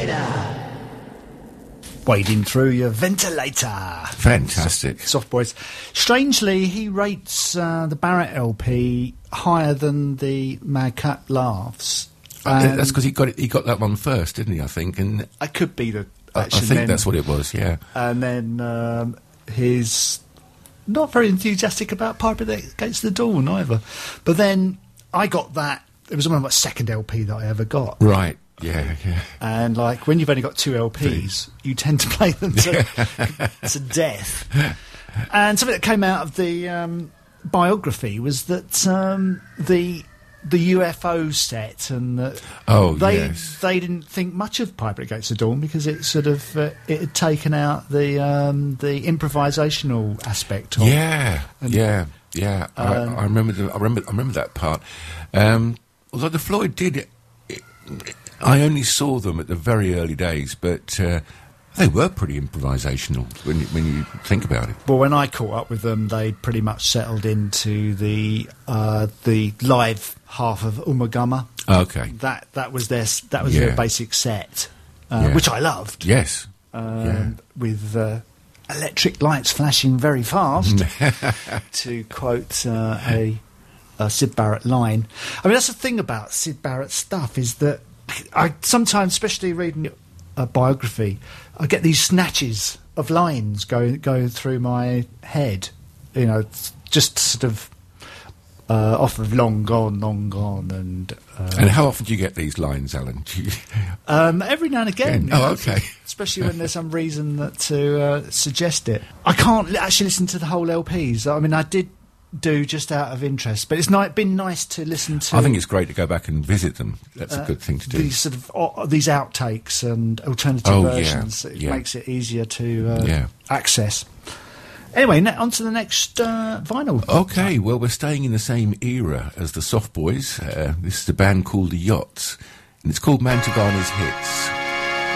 Ventilator. Wading through your ventilator. Fantastic. Soft Boys. Strangely, he rates the Barrett LP higher than the Madcap Laughs. That's because he got that one first, didn't he, I think? And I could be the... I think that's what it was, yeah. And then he's not very enthusiastic about Piper Against the Dawn either. But then I got that... It was one of my second LP that I ever got. Right. Yeah. And, like, when you've only got 2 LPs, you tend to play them to death. And something that came out of the biography was that the UFO set and that they didn't think much of Piper Against the Dawn because it sort of it had taken out the improvisational aspect of Yeah. I remember that part. Although the Floyd did... I only saw them at the very early days, but they were pretty improvisational when you think about it. Well, when I caught up with them, they pretty much settled into the live half of Ummagumma. Okay, that was their basic set, which I loved. Yes, with electric lights flashing very fast, to quote a Syd Barrett line. I mean, that's the thing about Syd Barrett's stuff is that. I sometimes, especially reading a biography, I get these snatches of lines going through my head, you know, just sort of off of Long Gone, and how often do you get these lines, Alan? Every now and again. Oh, okay. Especially when there's some reason to suggest it. I can't actually listen to the whole LPs. I mean, I did do just out of interest, but it's been nice to listen to. I think it's great to go back and visit them. That's a good thing to do. These sort of these outtakes and alternative versions. It makes it easier to access. Anyway, on to the next vinyl. Okay, well, we're staying in the same era as the Soft Boys. This is a band called The Yachts, and it's called Mantovani's Hits.